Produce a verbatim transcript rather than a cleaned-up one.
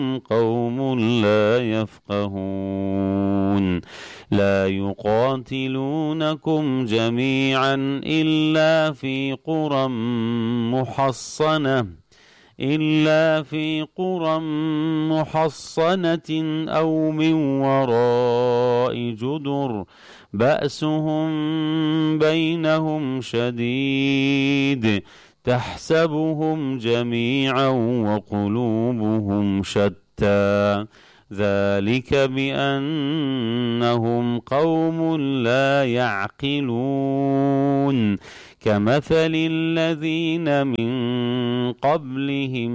قوم لا يفقهون لا يقاتلونكم جميعا إلا في قرى محصنة إلا في قرى محصنة أو من وراء جدر بأسهم بينهم شديد تحسبهم جميعا وقلوبهم شتى ذلك بأنهم قوم لا يعقلون كمثل الذين من قبلهم